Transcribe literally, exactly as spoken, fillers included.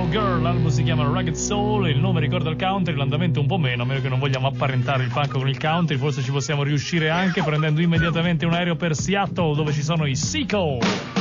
Girl, l'album si chiama Rugged Soul, il nome ricorda il country, l'andamento un po' meno, a meno che non vogliamo apparentare il punk con il country, forse ci possiamo riuscire anche prendendo immediatamente un aereo per Seattle dove ci sono i Seco.